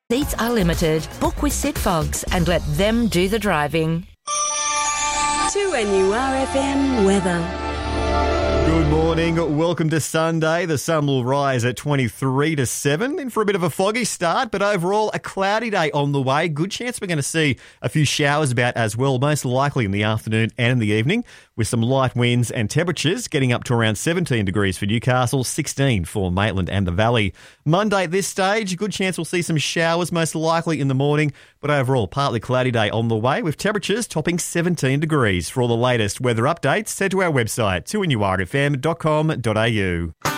Seats are limited. Book with Sid Fogs and let them do the driving. 2NURFM weather. Good morning. Welcome to Sunday. The sun will rise at 23 to 7 in for a bit of a foggy start, but overall a cloudy day on the way. Good chance we're going to see a few showers about as well, most likely in the afternoon and in the evening, with some light winds and temperatures getting up to around 17 degrees for Newcastle, 16 for Maitland and the Valley. Monday at this stage, good chance we'll see some showers, most likely in the morning, but overall partly cloudy day on the way with temperatures topping 17 degrees. For all the latest weather updates, head to our website, 2NURFM.com.au.